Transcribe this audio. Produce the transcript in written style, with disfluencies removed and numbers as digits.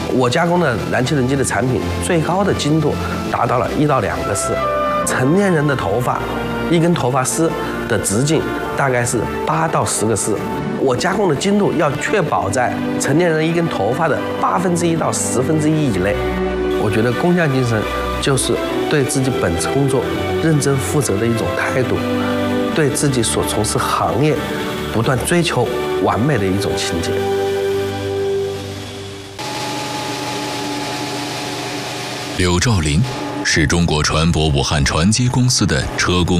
我加工的燃气轮机的产品最高的精度达到了1到2个丝。成年人的头发，一根头发丝的直径大概是8到10个丝。我加工的精度要确保在成年人一根头发的1/8到1/10以内。我觉得工匠精神就是对自己本职工作认真负责的一种态度，对自己所从事行业不断追求完美的一种情结。 柳兆林是中国船舶武汉船机公司的车工